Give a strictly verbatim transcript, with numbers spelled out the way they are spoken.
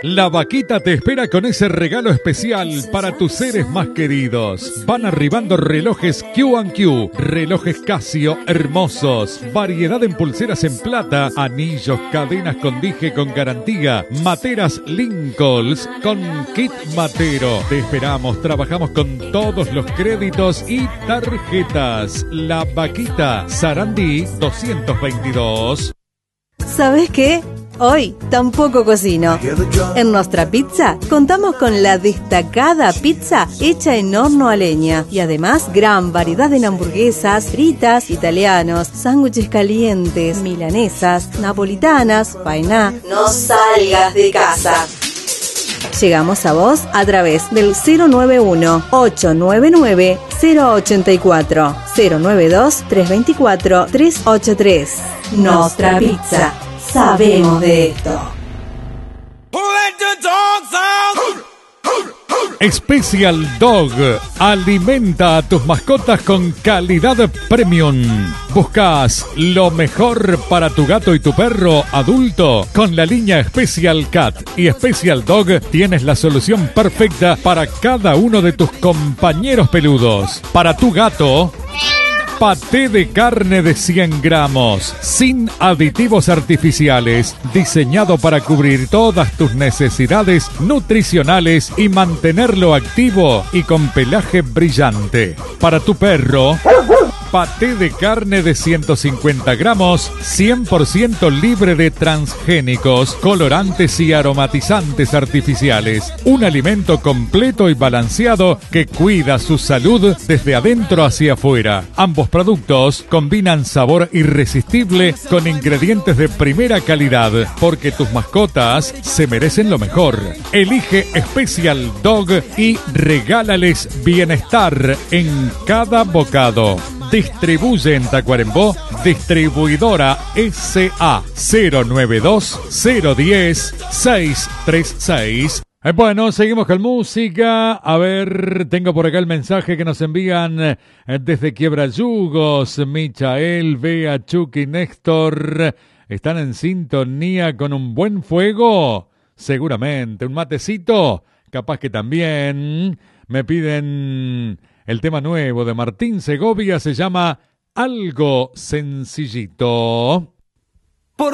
La Vaquita te espera con ese regalo especial para tus seres más queridos. Van arribando relojes Q and Q, relojes Casio hermosos, variedad en pulseras en plata, anillos, cadenas con dije con garantía, materas Lincolns con kit matero. Te esperamos, trabajamos con todos los créditos y tarjetas. La Vaquita, Sarandí doscientos veintidós. ¿Sabes qué? Hoy tampoco cocino. En Nostra Pizza contamos con la destacada pizza hecha en horno a leña y además gran variedad en hamburguesas, fritas, italianos, sándwiches calientes, milanesas, napolitanas, painá. No salgas de casa. Llegamos a vos a través del cero nueve uno, ocho nueve nueve, cero ocho cuatro, cero nueve dos, tres dos cuatro, tres ocho tres. Nostra Pizza. Sabemos de esto. Special Dog. Alimenta a tus mascotas con calidad premium. ¿Buscas lo mejor para tu gato y tu perro adulto? Con la línea Special Cat y Special Dog tienes la solución perfecta para cada uno de tus compañeros peludos. Para tu gato, paté de carne de cien gramos, sin aditivos artificiales, diseñado para cubrir todas tus necesidades nutricionales y mantenerlo activo y con pelaje brillante. Para tu perro, paté de carne de ciento cincuenta gramos, cien por ciento libre de transgénicos, colorantes y aromatizantes artificiales. Un alimento completo y balanceado que cuida su salud desde adentro hacia afuera. Ambos productos combinan sabor irresistible con ingredientes de primera calidad, porque tus mascotas se merecen lo mejor. Elige Special Dog y regálales bienestar en cada bocado. Distribuye en Tacuarembó, distribuidora S A cero nueve dos, cero uno cero, seis tres seis. Eh, bueno, seguimos con música. A ver, tengo por acá el mensaje que nos envían eh, desde Quiebrayugos. Michael, Bea, Chucky, Néstor. ¿Están en sintonía con un buen fuego? Seguramente. ¿Un matecito? Capaz que también. Me piden el tema nuevo de Martín Segovia. Se llama Algo Sencillito.